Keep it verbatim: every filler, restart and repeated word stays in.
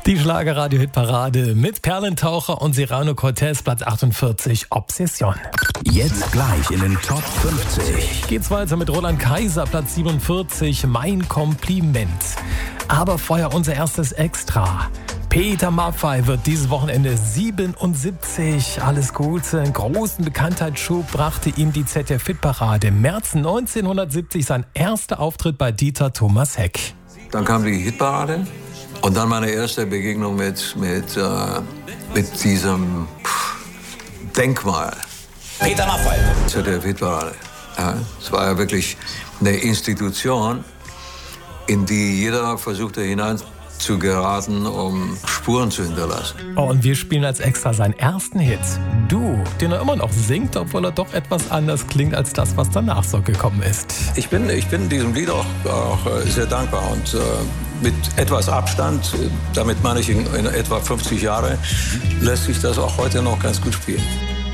Die Schlager-Radio-Hit-Parade mit Perlentaucher und Serrano Cortez, Platz achtundvierzig, Obsession. Jetzt gleich in den Top fünfzig. Geht's weiter mit Roland Kaiser, Platz siebenundvierzig, Mein Kompliment. Aber vorher unser erstes Extra. Peter Maffay wird dieses Wochenende siebenundsiebzig. Alles Gute. Einen großen Bekanntheitsschub brachte ihm die Z D F-Hitparade. Im März neunzehnhundertsiebzig sein erster Auftritt bei Dieter Thomas Heck. Dann kam die Hitparade und dann meine erste Begegnung mit, mit, äh, mit diesem pff, Denkmal. Peter Maffay. Z D F-Hitparade. Ja, es war ja wirklich eine Institution, in die jeder versuchte hinein zu geraten, um Spuren zu hinterlassen. Oh, und wir spielen als Extra seinen ersten Hit, Du, den er immer noch singt, obwohl er doch etwas anders klingt als das, was danach so gekommen ist. Ich bin, ich bin diesem Lied auch, auch sehr dankbar und äh, mit etwas Abstand, damit meine ich in, in etwa fünfzig Jahre, lässt sich das auch heute noch ganz gut spielen.